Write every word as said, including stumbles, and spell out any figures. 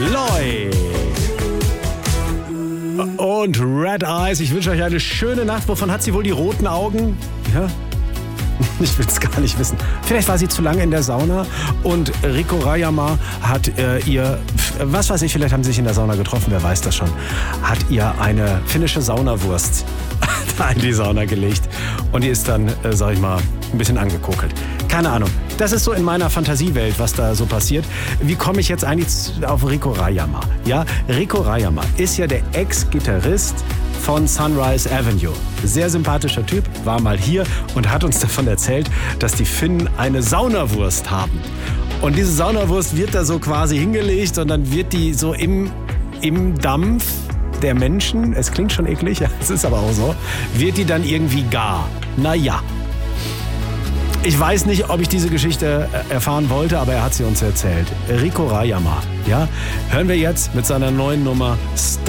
Loy. Und Red Eyes. Ich wünsche euch eine schöne Nacht. Wovon hat sie wohl die roten Augen? Ja? Ich will es gar nicht wissen. Vielleicht war sie zu lange in der Sauna und Rico Rajama hat äh, ihr, was weiß ich, vielleicht haben sie sich in der Sauna getroffen, wer weiß das schon, hat ihr eine finnische Saunawurst da in die Sauna gelegt und die ist dann, äh, sag ich mal, ein bisschen angekokelt. Keine Ahnung. Das ist so in meiner Fantasiewelt, was da so passiert. Wie komme ich jetzt eigentlich auf Rico Rajama? Ja, Rico Rajama ist ja der Ex-Gitarrist von Sunrise Avenue. Sehr sympathischer Typ, war mal hier und hat uns davon erzählt, dass die Finnen eine Saunawurst haben. Und diese Saunawurst wird da so quasi hingelegt und dann wird die so im, im Dampf der Menschen, es klingt schon eklig, ja, es ist aber auch so, wird die dann irgendwie gar. Naja. Ich weiß nicht, ob ich diese Geschichte erfahren wollte, aber er hat sie uns erzählt. Rico Rajama, ja? Hören wir jetzt mit seiner neuen Nummer Stay.